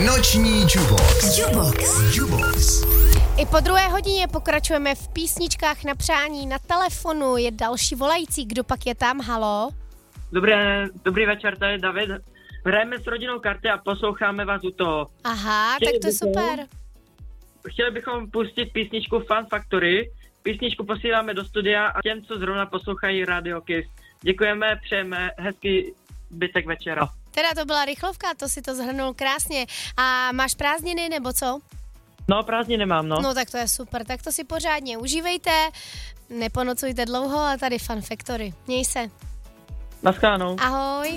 Noční Jubox. I po 2. hodině pokračujeme v písničkách na přání. Na telefonu je další volající. Kdo pak je tam? Halo? Dobrý večer, tady je David. Hrajeme s rodinou karty a posloucháme vás u toho. Aha, tak to je super. Chtěli bychom pustit písničku Fun Factory. Písničku posíláme do studia a těm, co zrovna poslouchají Radio Kiss. Děkujeme, přejeme hezký zbytek večera. Teda to byla rychlovka, to si to zhrnul krásně. A máš prázdniny nebo co? No, prázdniny nemám, no. No tak to je super, tak to si pořádně užívejte, neponocujte dlouho a tady Fun Factory. Měj se. Naschledanou. Ahoj.